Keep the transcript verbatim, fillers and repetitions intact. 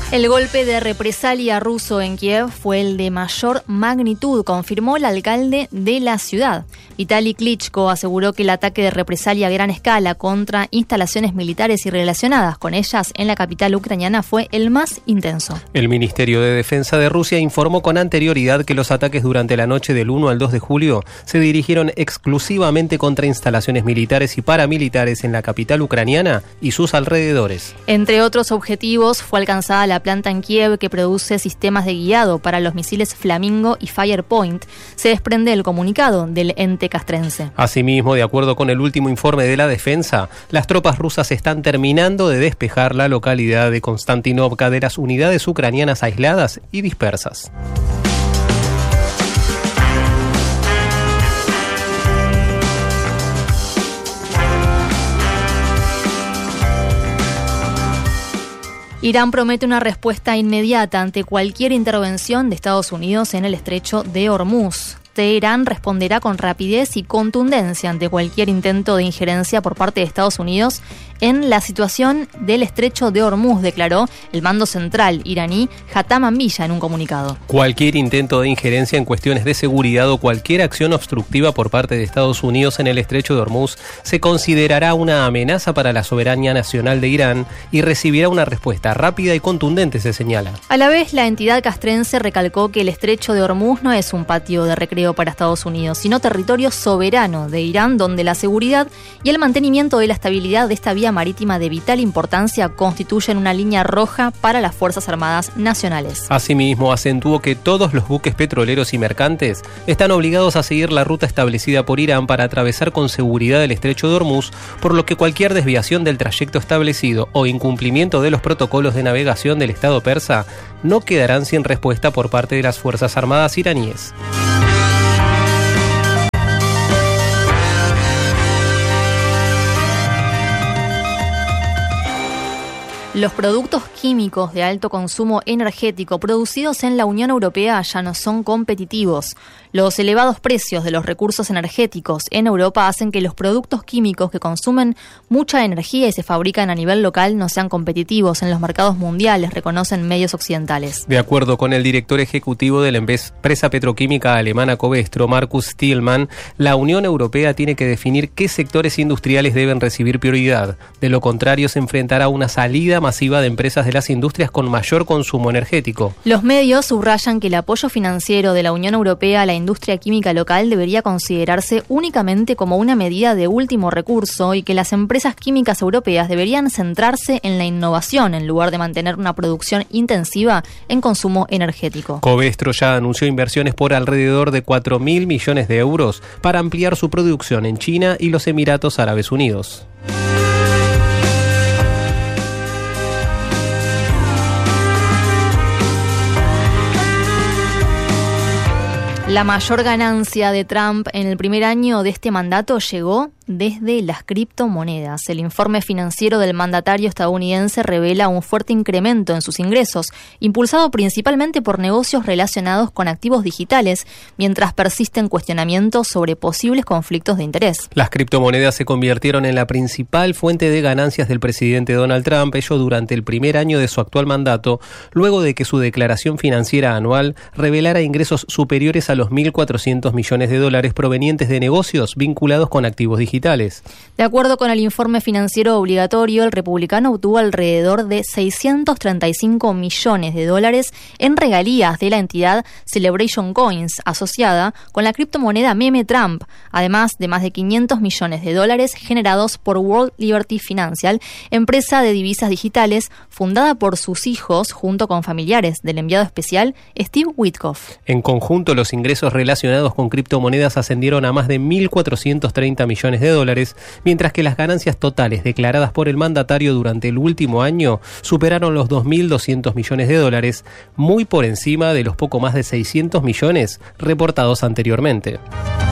El golpe de represalia ruso en Kiev fue el de mayor magnitud, confirmó el alcalde de la ciudad. Vitali Klitschko aseguró que el ataque de represalia a gran escala contra instalaciones militares y relacionadas con ellas en la capital ucraniana fue el más intenso. El Ministerio de Defensa de Rusia informó con anterioridad que los ataques durante la noche del uno al dos de julio se dirigieron exclusivamente contra instalaciones militares y paramilitares en la capital ucraniana y sus alrededores. Entre otros objetivos fue alcanzada la planta en Kiev que produce sistemas de guiado para los misiles Flamingo y Firepoint. Se desprende el comunicado del ente castrense. Asimismo, de acuerdo con el último informe de la defensa, las tropas rusas están terminando de despejar la localidad de Konstantinovka de las unidades ucranianas aisladas y dispersas. Irán promete una respuesta inmediata ante cualquier intervención de Estados Unidos en el estrecho de Hormuz. Teherán responderá con rapidez y contundencia ante cualquier intento de injerencia por parte de Estados Unidos en la situación del estrecho de Hormuz, declaró el mando central iraní Hatham Ambilla en un comunicado. Cualquier intento de injerencia en cuestiones de seguridad o cualquier acción obstructiva por parte de Estados Unidos en el estrecho de Hormuz se considerará una amenaza para la soberanía nacional de Irán y recibirá una respuesta rápida y contundente, se señala. A la vez, la entidad castrense recalcó que el estrecho de Hormuz no es un patio de recreo para Estados Unidos, sino territorio soberano de Irán, donde la seguridad y el mantenimiento de la estabilidad de esta vía marítima de vital importancia constituyen una línea roja para las Fuerzas Armadas nacionales. Asimismo, acentuó que todos los buques petroleros y mercantes están obligados a seguir la ruta establecida por Irán para atravesar con seguridad el estrecho de Hormuz, por lo que cualquier desviación del trayecto establecido o incumplimiento de los protocolos de navegación del Estado persa no quedarán sin respuesta por parte de las Fuerzas Armadas iraníes. Los productos químicos de alto consumo energético producidos en la Unión Europea ya no son competitivos. Los elevados precios de los recursos energéticos en Europa hacen que los productos químicos que consumen mucha energía y se fabrican a nivel local no sean competitivos en los mercados mundiales, reconocen medios occidentales. De acuerdo con el director ejecutivo de la empresa petroquímica alemana Covestro, Markus Stillmann, la Unión Europea tiene que definir qué sectores industriales deben recibir prioridad. De lo contrario, se enfrentará a una salida masiva de empresas de las industrias con mayor consumo energético. Los medios subrayan que el apoyo financiero de la Unión Europea a la industria química local debería considerarse únicamente como una medida de último recurso y que las empresas químicas europeas deberían centrarse en la innovación en lugar de mantener una producción intensiva en consumo energético. Covestro ya anunció inversiones por alrededor de cuatro mil millones de euros para ampliar su producción en China y los Emiratos Árabes Unidos. La mayor ganancia de Trump en el primer año de este mandato llegó desde las criptomonedas. El informe financiero del mandatario estadounidense revela un fuerte incremento en sus ingresos, impulsado principalmente por negocios relacionados con activos digitales, mientras persisten cuestionamientos sobre posibles conflictos de interés. Las criptomonedas se convirtieron en la principal fuente de ganancias del presidente Donald Trump, ello durante el primer año de su actual mandato, luego de que su declaración financiera anual revelara ingresos superiores a los mil cuatrocientos millones de dólares provenientes de negocios vinculados con activos digitales. De acuerdo con el informe financiero obligatorio, el republicano obtuvo alrededor de seiscientos treinta y cinco millones de dólares en regalías de la entidad Celebration Coins, asociada con la criptomoneda meme Trump, además de más de quinientos millones de dólares generados por World Liberty Financial, empresa de divisas digitales fundada por sus hijos junto con familiares del enviado especial Steve Witkoff. En conjunto, los ingresos relacionados con criptomonedas ascendieron a más de mil cuatrocientos treinta millones de dólares, mientras que las ganancias totales declaradas por el mandatario durante el último año superaron los dos mil doscientos millones de dólares, muy por encima de los poco más de seiscientos millones reportados anteriormente.